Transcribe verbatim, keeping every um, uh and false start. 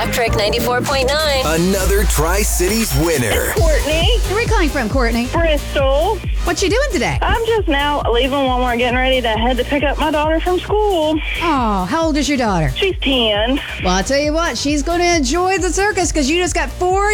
Electric ninety-four point nine. Another Tri-Cities winner. Courtney, Where are we calling from, Courtney? Bristol. What you doing today? I'm just now leaving Walmart, getting ready to head to pick up my daughter from school. Oh, how old is your daughter? She's ten. Well, I'll tell you what, she's going to enjoy the circus because you just got four